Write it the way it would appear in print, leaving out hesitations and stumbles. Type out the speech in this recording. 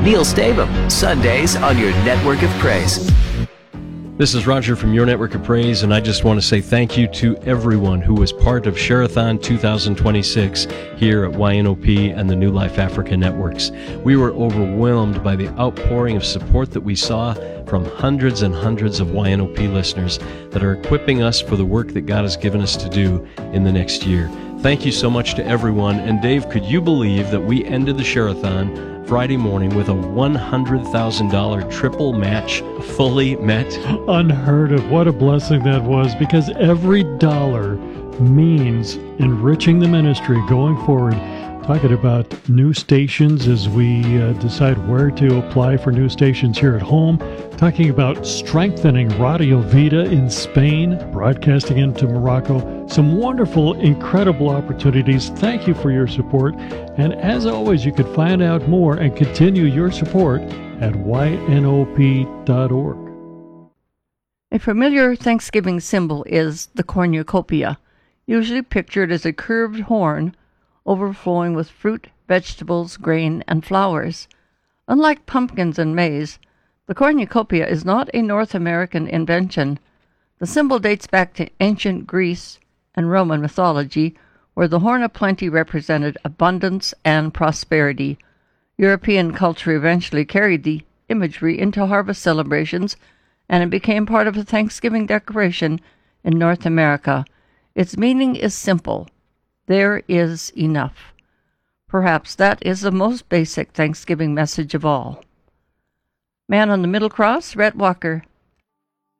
Neil Stavum, Sundays on your network of praise. This is Roger from Your Network of Praise, and I just want to say thank you to everyone who was part of Share-a-thon 2026 here at YNOP and the New Life Africa networks. We were overwhelmed by the outpouring of support that we saw from hundreds and hundreds of YNOP listeners that are equipping us for the work that God has given us to do in the next year. Thank you so much to everyone. And Dave, could you believe that we ended the Share-a-thon Friday morning with a $100,000 triple match fully met? Unheard of. What a blessing that was, because every dollar means enriching the ministry going forward. Talking about new stations as we decide where to apply for new stations here at home. Talking about strengthening Radio Vida in Spain, broadcasting into Morocco. Some wonderful, incredible opportunities. Thank you for your support. And as always, you can find out more and continue your support at ynop.org. A familiar Thanksgiving symbol is the cornucopia, usually pictured as a curved horn overflowing with fruit, vegetables, grain, and flowers. Unlike pumpkins and maize, the cornucopia is not a North American invention. The symbol dates back to ancient Greece and Roman mythology, where the horn of plenty represented abundance and prosperity. European culture eventually carried the imagery into harvest celebrations, and it became part of a Thanksgiving decoration in North America. Its meaning is simple. There is enough. Perhaps that is the most basic Thanksgiving message of all. Man on the Middle Cross, Rhett Walker,